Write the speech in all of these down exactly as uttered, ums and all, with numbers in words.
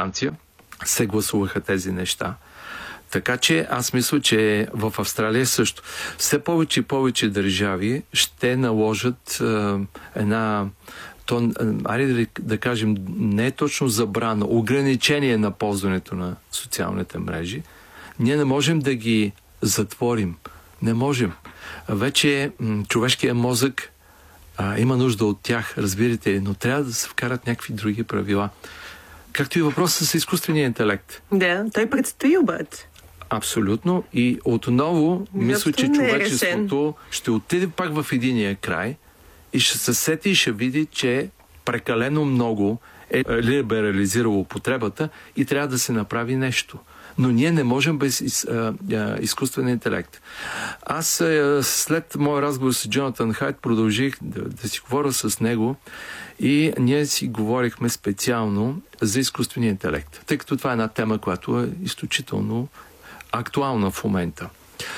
Франция се гласуваха тези неща. Така че аз мисля, че в Австралия също. Все повече и повече държави ще наложат е, една, то, айде да, да кажем, не е точно забрана, ограничение на ползването на социалните мрежи. Ние не можем да ги затворим. Не можем. Вече м- човешкият мозък а, има нужда от тях, разбирате, но трябва да се вкарат някакви други правила. Както и въпросът с изкуствения интелект. Да, той предстои обаче. Абсолютно. И отново мисля, че човечеството е ще отиде пак в единия край и ще се сети и ще види, че прекалено много е либерализирало употребата и трябва да се направи нещо. Но ние не можем без из, а, а, изкуствен интелект. Аз а, след моя разговор с Джонатан Хайд продължих да, да си говоря с него и ние си говорихме специално за изкуствения интелект, тъй като това е една тема, която е изключително актуална в момента.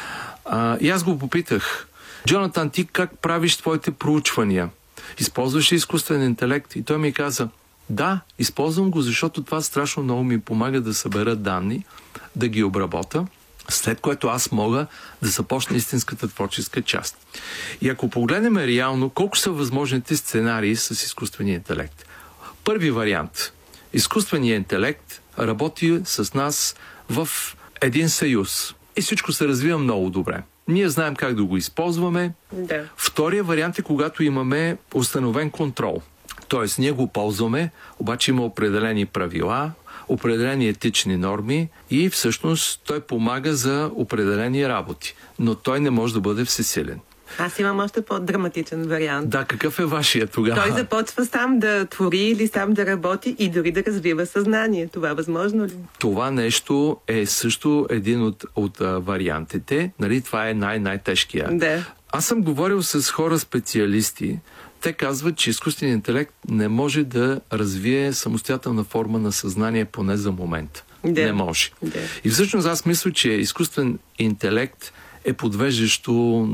А, и аз го попитах: Джонатан, ти как правиш твоите проучвания? Използваш ли изкуствен интелект? И той ми каза: да, използвам го, защото това страшно много ми помага да събера данни, да ги обработа, след което аз мога да започна истинската творческа част. И ако погледнем реално колко са възможните сценарии с изкуствения интелект. Първи вариант. Изкуственият интелект работи с нас в един съюз и всичко се развива много добре. Ние знаем как да го използваме. Да. Втория вариант е когато имаме установен контрол. Тоест, ние го ползваме, обаче има определени правила, определени етични норми и всъщност той помага за определени работи. Но той не може да бъде всесилен. Аз имам още по-драматичен вариант. Да, какъв е вашия тогава? Той започва сам да твори или сам да работи и дори да развива съзнание. Това възможно ли? Това нещо е също един от, от а, вариантите. Нали, това е най-най-тежкия. Да. Аз съм говорил с хора специалисти. Те казват, че изкуственият интелект не може да развие самостоятелна форма на съзнание, поне за момент. Да. Не може. Да. И всъщност аз мисля, че изкуствен интелект е подвеждащо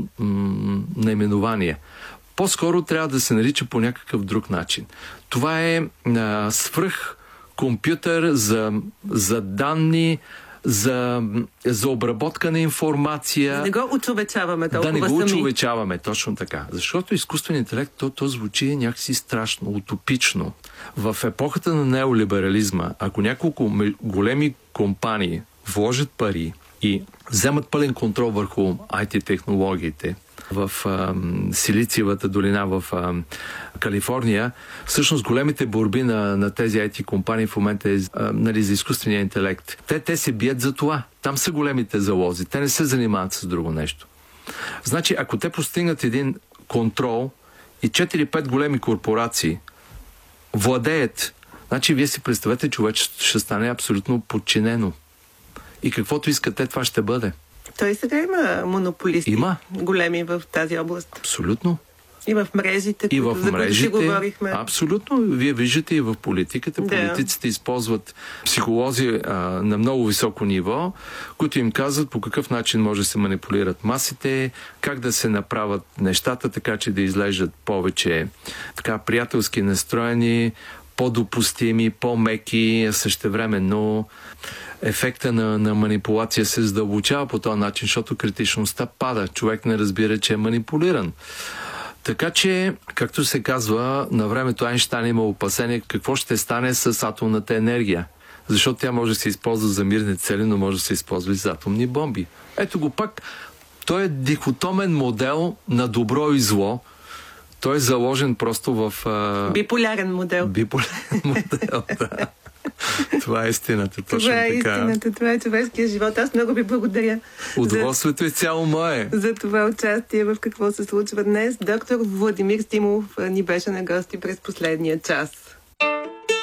м- наименование. По-скоро трябва да се нарича по някакъв друг начин. Това е а, свръх компютър за, за данни, за, за обработка на информация. Да не го учовечаваме толкова Да не го сами. учовечаваме, точно така. Защото изкуственият интелект, то, то звучи някакси страшно, утопично. В епохата на неолиберализма, ако няколко големи компании вложат пари и вземат пълен контрол върху ай ти технологиите в а, Силициевата долина в а, Калифорния, всъщност големите борби на, на тези ай ти компании в момента е а, нали, за изкуствения интелект. Те, те се бият за това. Там са големите залози. Те не се занимават с друго нещо. Значи, ако те постигнат един контрол и четири-пет големи корпорации владеят, значи вие си представете, човечеството ще стане абсолютно подчинено. И каквото искате, това ще бъде. Той сега има монополисти. Има. Големи в тази област. Абсолютно. И в мрежите, И в за които мрежите, си говорихме. абсолютно. Вие виждате и в политиката. Да. Политиците използват психолози а, на много високо ниво, които им казват по какъв начин може да се манипулират масите, как да се направят нещата, така че да изглеждат повече така приятелски настроени, по-допустими, по-меки, същевременно ефекта на, на манипулация се задълбочава по този начин, защото критичността пада. Човек не разбира, че е манипулиран. Така че, както се казва, на времето Айнщайн има опасение какво ще стане с атомната енергия. Защото тя може да се използва за мирни цели, но може да се използва и за атомни бомби. Ето го пак. Той е дихотомен модел на добро и зло. Той е заложен просто в... А... Биполярен модел. Биполярен модел, да. Това е истината. Точно това е така. истината, това е човешкия живот. Аз много ви благодаря. Удоволствието за, е цяло мое. За това участие в какво се случва днес. Доктор Владимир Стимов ни беше на гости през последния час.